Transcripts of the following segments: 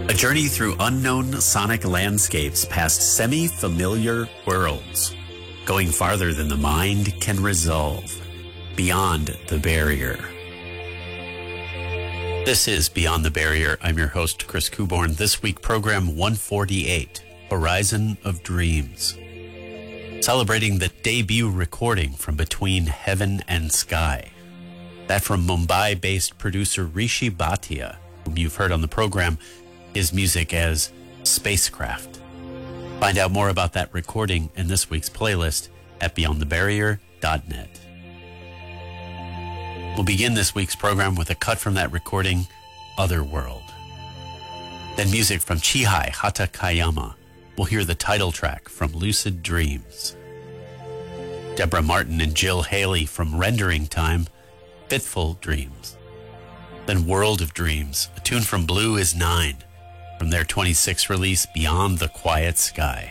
A journey through unknown sonic landscapes past semi-familiar worlds, going farther than the mind can resolve, beyond the barrier. This is Beyond the Barrier. I'm your host, Chris Kuborn. This week, program 148, Horizon of Dreams, celebrating the debut recording from Between Heaven and Sky. That from Mumbai-based producer Rishi Bhatia, whom you've heard on the program, his music as Spacecraft. Find out more about that recording in this week's playlist at beyondthebarrier.net. We'll begin this week's program with a cut from that recording, Otherworld. Then music from Chihai Hatakayama. We'll hear the title track from Lucid Dreams. Deborah Martin and Jill Haley from Rendering Time, Fitful Dreams. Then World of Dreams, a tune from Blue is 9, from their 26th release, Beyond the Quiet Sky.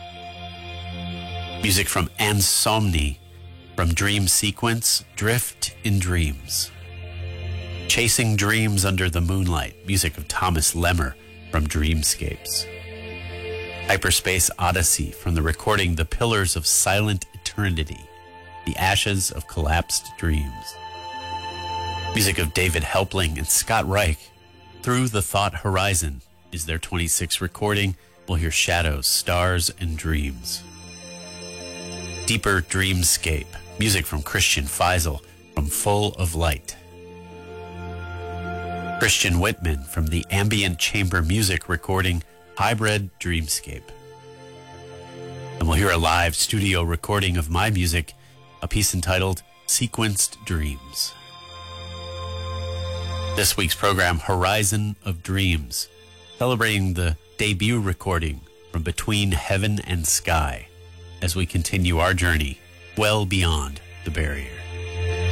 Music from Ansomni, from Dream Sequence, Drift in Dreams. Chasing Dreams Under the Moonlight, music of Thomas Lemmer, from Dreamscapes. Hyperspace Odyssey, from the recording The Pillars of Silent Eternity, The Ashes of Collapsed Dreams. Music of David Helpling and Scott Reich, Through the Thought Horizon, is their 26th recording. We'll hear Shadows, Stars, and Dreams. Deeper Dreamscape, music from Christian Faisal, from Full of Light. Christian Whitman from the ambient chamber music recording Hybrid Dreamscape. And we'll hear a live studio recording of my music, a piece entitled Sequenced Dreams. This week's program, Horizon of Dreams, celebrating the debut recording from Between Heaven and Sky as we continue our journey well beyond the barrier.